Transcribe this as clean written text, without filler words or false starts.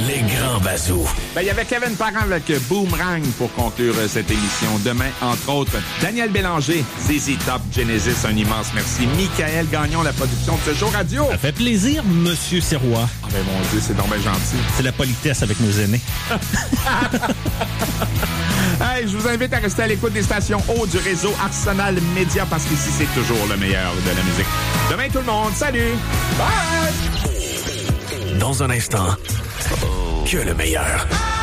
Les grands bazous. Il y avait Kevin Parent avec Boomerang pour conclure cette émission. Demain, entre autres, Daniel Bélanger, ZZ Top, Genesis, un immense merci. Michael Gagnon, la production de ce show radio. Ça fait plaisir, Monsieur Sirois. Ah ben mon Dieu, c'est donc bien gentil. C'est la politesse avec nos aînés. Hey, je vous invite à rester à l'écoute des stations haut du réseau Arsenal Média parce qu'ici, c'est toujours le meilleur de la musique. Demain, tout le monde, salut! Bye! Dans un instant, que le meilleur.